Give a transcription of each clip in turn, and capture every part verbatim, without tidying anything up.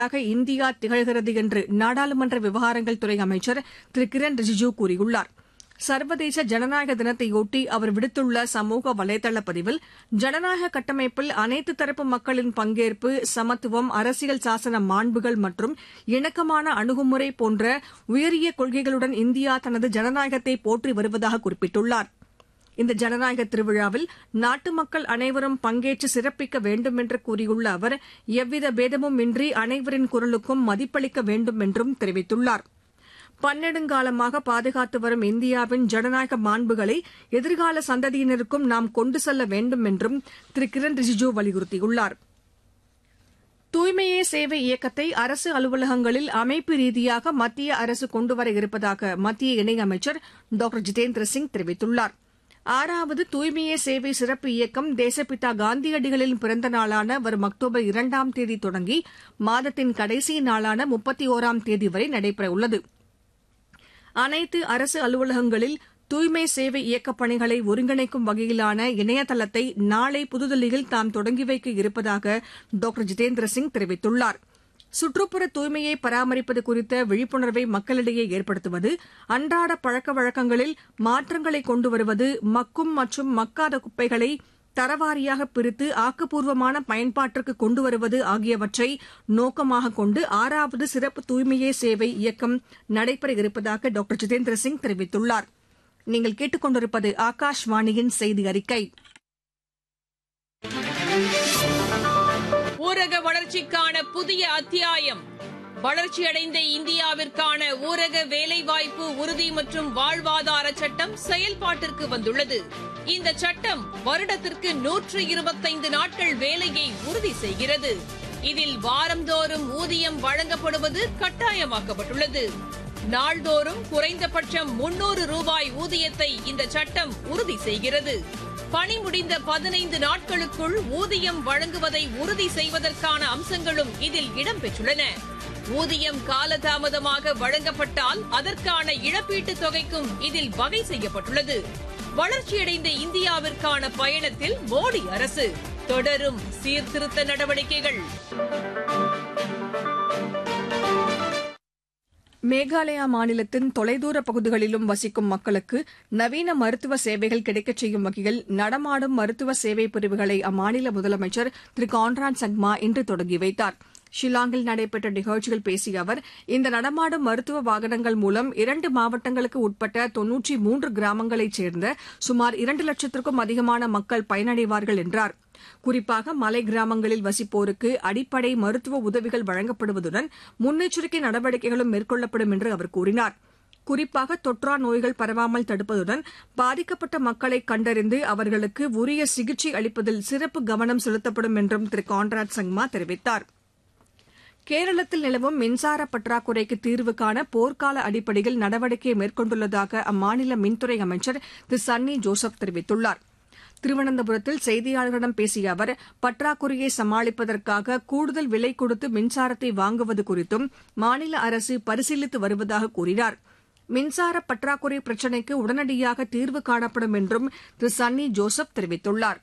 India திகழ்கிறது என்று நாடாளுமன்ற விவகாரங்கள் துறை அமைச்சர் திரு கிரண் ரிஜிஜூ கூறியுள்ளார். சர்வதேச ஜனநாயக தினத்தையொட்டி அவர் விடுத்துள்ள சமூக வலைதள பதிவில், ஜனநாயக கட்டமைப்பில் அனைத்து தரப்பு மக்களின் பங்கேற்பு, சமத்துவம், அரசியல் சாசன மாண்புகள் மற்றும் இணக்கமான அணுகுமுறை போன்ற உயரிய கொள்கைகளுடன் இந்தியா தனது ஜனநாயகத்தை போற்றி வருவதாக குறிப்பிட்டுள்ளார். இந்த ஜனநாயக திருவிழாவில் நாட்டு மக்கள் அனைவரும் பங்கேற்று சிறப்பிக்க வேண்டும் என்று கூறியுள்ள அவர், எவ்வித பேதமும் இன்றி அனைவரின் குரலுக்கும் மதிப்பளிக்க வேண்டும் என்றும் தெரிவித்துள்ளார். பன்னெடுங்காலமாக பாதுகாத்து வரும் இந்தியாவின் ஜனநாயக மாண்புகளை எதிர்கால சந்ததியினருக்கும் நாம் கொண்டு செல்ல வேண்டும் என்றும் திரு கிரண் ரிஜிஜூ வலியுறுத்தியுள்ளார். தூய்மையே சேவை இயக்கத்தை அரசு அலுவலகங்களில் அமைப்பு ரீதியாக மத்திய அரசு கொண்டுவர இருப்பதாக மத்திய இணையமைச்சர் டாக்டர் ஜிதேந்திர சிங் தெரிவித்துள்ளார். ஆறாவது தூய்மையே சேவை சிறப்பு இயக்கம் தேசப்பிதா காந்தியடிகளின் பிறந்த நாளான வரும் அக்டோபர் இரண்டாம் தேதி தொடங்கி மாதத்தின் கடைசி நாளான முப்பத்தி ஒராம் தேதி வரை நடைபெறவுள்ளது. அனைத்து அரசு அலுவலகங்களில் தூய்மை சேவை இயக்கப் பணிகளை ஒருங்கிணைக்கும் வகையிலான இணையதளத்தை நாளை புதுதில்லியில் தாம் தொடங்கி வைக்க இருப்பதாக டாக்டர் ஜிதேந்திர சிங் தெரிவித்துள்ளார். சுற்றுப்புற தூய்மையை பராமரிப்பது குறித்த விழிப்புணர்வை மக்களிடையே ஏற்படுத்துவது, அன்றாட பழக்க வழக்கங்களில் மாற்றங்களை கொண்டு வருவது, மக்கும் மற்றும் மக்காத குப்பைகளை தரவாரியாக பிரித்து ஆக்கப்பூர்வமான பயன்பாட்டிற்கு கொண்டு வருவது ஆகியவற்றை நோக்கமாக கொண்டு ஆறாவது சிறப்பு தூய்மையே சேவை இயக்கம் நடைபெற இருப்பதாக டாக்டர் ஜிதேந்திர சிங் தெரிவித்துள்ளார். நீங்கள் கேட்டுக் கொண்டிருப்பது ஆகாஷ்வாணியின் செய்தி அறிக்கை. ஊரக வளர்ச்சிக்கான புதிய அத்தியாயம். வளர்ச்சியடைந்த இந்தியாவிற்கான ஊரக வேலைவாய்ப்பு உறுதி மற்றும் வாழ்வாதார சட்டம் செயல்பாட்டிற்கு வந்துள்ளது. இந்த சட்டம் வருடத்திற்கு நூற்று இருபத்தைந்து நாட்கள் வேலையை உறுதி செய்கிறது. இதில் வாரந்தோறும் ஊதியம் வழங்கப்படுவது கட்டாயமாக்கப்பட்டுள்ளது. நாள்தோறும் குறைந்தபட்சம் முன்னூறு ரூபாய் ஊதியத்தை இந்த சட்டம் உறுதி செய்கிறது. பணி முடிந்த பதினைந்து நாட்களுக்குள் ஊதியம் வழங்குவதை உறுதி செய்வதற்கான அம்சங்களும் இதில் இடம்பெற்றுள்ளன. ஊதியம் காலதாமதமாக வழங்கப்பட்டால் அதற்கான இழப்பீட்டுத் தொகைக்கும் இதில் வகை செய்யப்பட்டுள்ளது. வளர்ச்சியடைந்த இந்தியாவிற்கான பயணத்தில் மோடி அரசு தொடரும் சீர்திருத்த நடவடிக்கைகள். மேகாலயா மாநிலத்தின் தொலைதூர பகுதிகளிலும் வசிக்கும் மக்களுக்கு நவீன மருத்துவ சேவைகள் கிடைக்கச் செய்யும் வகையில் நடமாடும் மருத்துவ சேவை பிரிவுகளை அம்மாநில முதலமைச்சர் திரு கான்ராட் சங்மா இன்று தொடங்கி வைத்தார். ஷில்லாங்கில் நடைபெற்ற நிகழ்ச்சியில் பேசிய அவர், இந்த நடமாடும் மருத்துவ வாகனங்கள் மூலம் இரண்டு மாவட்டங்களுக்கு உட்பட்ட தொன்னூற்றி மூன்று கிராமங்களைச் சேர்ந்த சுமார் இரண்டு லட்சத்திற்கும் அதிகமான மக்கள் பயனடைவார்கள் என்றார். குறிப்பாக மலை கிராமங்களில் வசிப்போருக்கு அடிப்படை மருத்துவ உதவிகள் வழங்கப்படுவதுடன் முன்னெச்சரிக்கை நடவடிக்கைகளும் மேற்கொள்ளப்படும் என்று அவர் கூறினார். குறிப்பாக தொற்றா நோய்கள் பரவாமல் தடுப்பதுடன் பாதிக்கப்பட்ட மக்களை கண்டறிந்து அவர்களுக்கு உரிய சிகிச்சை அளிப்பதில் சிறப்பு கவனம் செலுத்தப்படும் என்றும் திரு கான்ராட் சங்மா தெரிவித்தார். கேரளத்தில் நிலவும் மின்சார பற்றாக்குறைக்கு தீர்வு காண போர்க்கால அடிப்படையில் நடவடிக்கை மேற்கொண்டுள்ளதாக அம்மாநில மின்துறை அமைச்சர் திரு சன்னி ஜோசப் தெரிவித்துள்ளார். திருவனந்தபுரத்தில் செய்தியாளர்களிடம் பேசிய அவர், பற்றாக்குறையை சமாளிப்பதற்காக கூடுதல் விலை கொடுத்து மின்சாரத்தை வாங்குவது குறித்தும் மாநில அரசு பரிசீலித்து வருவதாக கூறினார். மின்சார பற்றாக்குறை பிரச்சினைக்கு உடனடியாக தீர்வு காணப்படும் என்றும் திரு சன்னி ஜோசப் தெரிவித்துள்ளார்.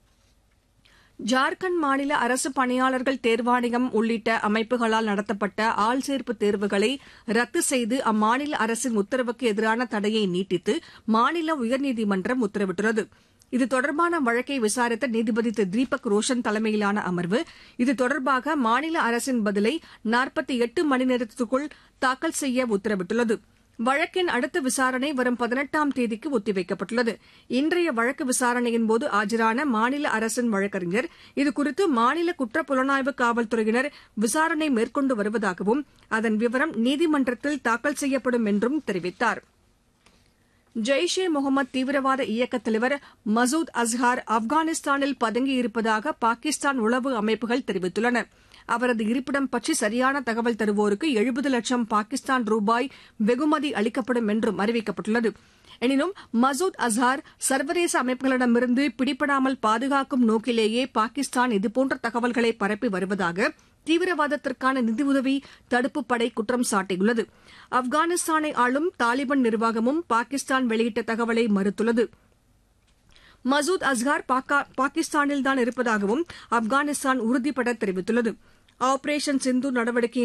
ஜார்க்கண்ட் மாநில அரசு பணியாளர்கள் தேர்வாணையம் உள்ளிட்ட அமைப்புகளால் நடத்தப்பட்ட ஆள்சேர்ப்பு தேர்வுகளை ரத்து செய்து அம்மாநில அரசின் உத்தரவுக்கு எதிரான தடையை நீட்டித்து மாநில உயர்நீதிமன்றம் உத்தரவிட்டுள்ளது. இது தொடர்பான வழக்கை விசாரித்த நீதிபதி திரு தீபக் ரோஷன் தலைமையிலான அமர்வு இது தொடர்பாக மாநில அரசின் பதிலை நாற்பத்தி எட்டு மணி நேரத்திற்குள் தாக்கல் செய்ய உத்தரவிட்டுள்ளது. வழக்கின் அடுத்த விசாரணை வரும் பதினெட்டாம் தேதிக்கு ஒத்திவைக்கப்பட்டுள்ளது. இன்றைய வழக்கு விசாரணையின்போது ஆஜரான மாநில அரசின் வழக்கறிஞர் இதுகுறித்து மாநில குற்றப்புலனாய்வு காவல்துறையினர் விசாரணை மேற்கொண்டு வருவதாகவும் அதன் விவரம் நீதிமன்றத்தில் தாக்கல் செய்யப்படும் என்றும் தெரிவித்தார். ஜெய்ஷ் ஏ முகமது தீவிரவாத இயக்க தலைவர் மசூத் அஸ்ஹார் ஆப்கானிஸ்தானில் பதுங்கியிருப்பதாக பாகிஸ்தான் உளவு அமைப்புகள் தெரிவித்துள்ளன. அவரது இருப்பிடம் பற்றி சரியான தகவல் தருவோருக்கு எழுபது லட்சம் பாகிஸ்தான் ரூபாய் வெகுமதி அளிக்கப்படும் என்றும் அறிவிக்கப்பட்டுள்ளது. எனினும் மசூத் அஸ்ஹார் சர்வதேச அமைப்புகளிடமிருந்து பிடிபடாமல் பாதுகாக்கும் நோக்கிலேயே பாகிஸ்தான் இதுபோன்ற தகவல்களை பரப்பி வருவதாக தீவிரவாதத்திற்கான நிதியுதவி தடுப்பு படை குற்றம் சாட்டியுள்ளது. ஆப்கானிஸ்தானை ஆளும் தாலிபான் நிர்வாகமும் பாகிஸ்தான் வெளியிட்ட தகவலை மறுத்துள்ளது. மசூத் அஸ்ஹார் பாகிஸ்தானில்தான் இருப்பதாகவும் ஆப்கானிஸ்தான் உறுதிபட தெரிவித்துள்ளது. ஆபரேஷன் சிந்து நடவடிக்கை